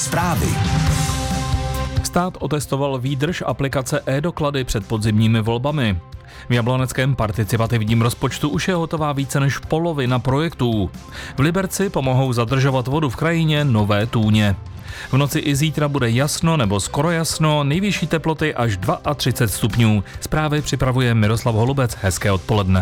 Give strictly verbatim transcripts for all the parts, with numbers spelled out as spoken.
Zprávy. Stát otestoval výdrž aplikace e-doklady před podzimními volbami. V jabloneckém participativním rozpočtu už je hotová více než polovina projektů. V Liberci pomohou zadržovat vodu v krajině nové tůně. V noci i zítra bude jasno nebo skoro jasno, nejvyšší teploty až třicet dva stupňů. Zprávy připravuje Miroslav Holubec. Hezké odpoledne.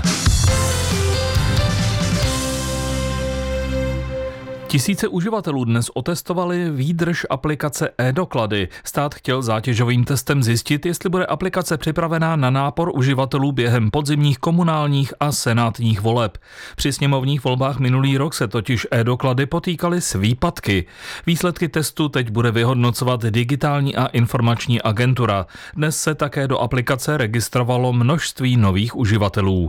Tisíce uživatelů dnes otestovali výdrž aplikace e-doklady. Stát chtěl zátěžovým testem zjistit, jestli bude aplikace připravená na nápor uživatelů během podzimních komunálních a senátních voleb. Při sněmovních volbách minulý rok se totiž e-doklady potýkaly s výpadky. Výsledky testu teď bude vyhodnocovat Digitální a informační agentura. Dnes se také do aplikace registrovalo množství nových uživatelů.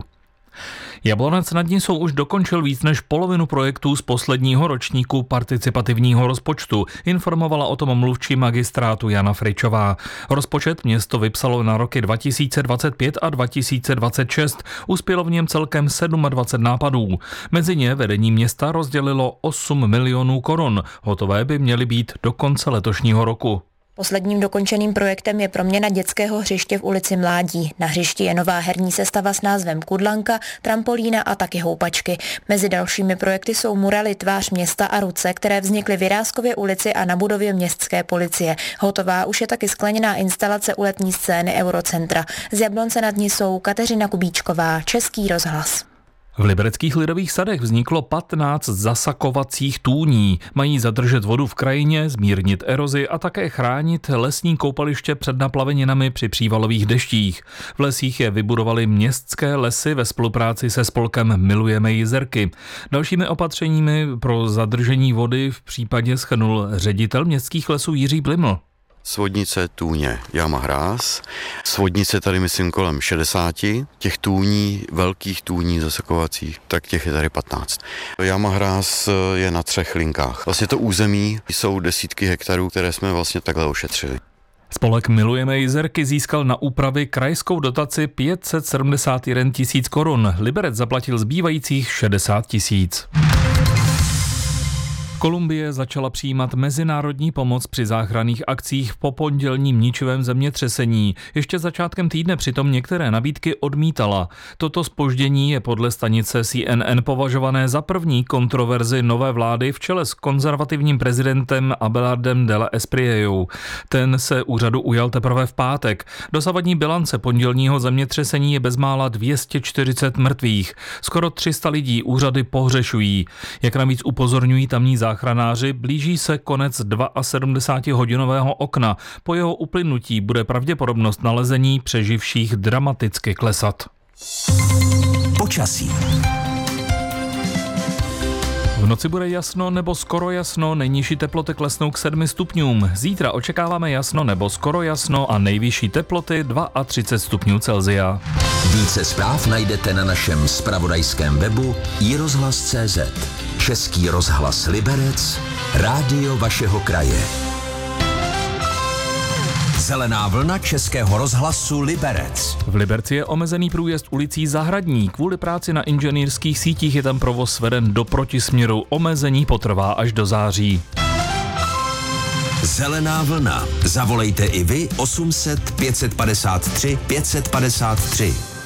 Jablonec nad Nisou už dokončil víc než polovinu projektů z posledního ročníku participativního rozpočtu, informovala o tom mluvčí magistrátu Jana Fričová. Rozpočet město vypsalo na roky dva tisíce dvacet pět a dva tisíce dvacet šest, uspělo v něm celkem dvacet sedm nápadů. Mezi ně vedení města rozdělilo osm milionů korun, hotové by měly být do konce letošního roku. Posledním dokončeným projektem je proměna dětského hřiště v ulici Mládí. Na hřišti je nová herní sestava s názvem Kudlanka, trampolína a taky houpačky. Mezi dalšími projekty jsou muraly Tvář města a ruce, které vznikly v Jiráskově ulici a na budově městské policie. Hotová už je taky skleněná instalace u letní scény Eurocentra. Z Jablonce nad Nisou Kateřina Kubíčková, Český rozhlas. V libereckých lidových sadech vzniklo patnáct zasakovacích tůní. Mají zadržet vodu v krajině, zmírnit erozi a také chránit lesní koupaliště před naplaveninami při přívalových deštích. V lesích je vybudovali městské lesy ve spolupráci se spolkem Milujeme jezerky. Dalšími opatřeními pro zadržení vody v případě shrnul ředitel městských lesů Jiří Bliml. Svodnice, tůně, Jáma Hráz. Svodnice tady myslím kolem šedesáti, těch tůní, velkých tůní zasakovacích, tak těch je tady patnáct. Jáma Hráz je na třech linkách. Vlastně to území jsou desítky hektarů, které jsme vlastně takhle ošetřili. Spolek Milujeme jezerky získal na úpravy krajskou dotaci pět set sedmdesát jedna tisíc korun. Liberec zaplatil zbývajících šedesát tisíc. Kolumbie začala přijímat mezinárodní pomoc při záchranných akcích po pondělním ničivém zemětřesení. Ještě začátkem týdne přitom některé nabídky odmítala. Toto zpoždění je podle stanice C N N považované za první kontroverzi nové vlády v čele s konzervativním prezidentem Abelardem de la Espriellou. Ten se úřadu ujal teprve v pátek. Dosavadní bilance pondělního zemětřesení je bezmála dvě stě čtyřicet mrtvých. Skoro tři sta lidí úřady pohřešují. Jak navíc upozorňují tamní záchranáři, blíží se konec sedmdesátihodinového okna. Po jeho uplynutí bude pravděpodobnost nalezení přeživších dramaticky klesat. Počasí. V noci bude jasno nebo skoro jasno, nejnižší teploty klesnou k sedmi stupňům. Zítra očekáváme jasno nebo skoro jasno a nejvyšší teploty třicet dva stupňů Celsia. Více zpráv najdete na našem zpravodajském webu i rozhlas tečka cé zet. Český rozhlas Liberec, rádio vašeho kraje. Zelená vlna Českého rozhlasu Liberec. V Liberci je omezený průjezd ulicí Zahradní. Kvůli práci na inženýrských sítích je tam provoz veden do protisměru. Omezení potrvá až do září. Zelená vlna. Zavolejte i vy osm set pět set padesát tři pět set padesát tři.